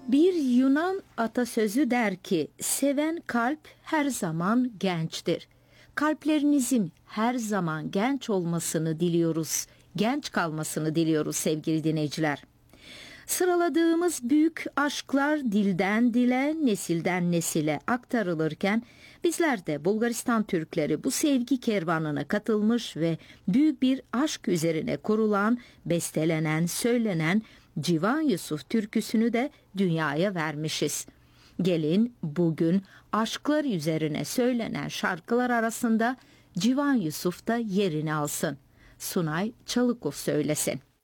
Bir Yunan atasözü der ki, seven kalp her zaman gençtir. Kalplerinizin her zaman genç olmasını diliyoruz, genç kalmasını diliyoruz sevgili dinleyiciler. Sıraladığımız büyük aşklar dilden dile, nesilden nesile aktarılırken bizler de Bulgaristan Türkleri bu sevgi kervanına katılmış ve büyük bir aşk üzerine kurulan, bestelenen, söylenen Civan Yusuf türküsünü de dünyaya vermişiz. Gelin bugün aşklar üzerine söylenen şarkılar arasında Civan Yusuf da yerini alsın. Sunay Çalıkuf söylesin.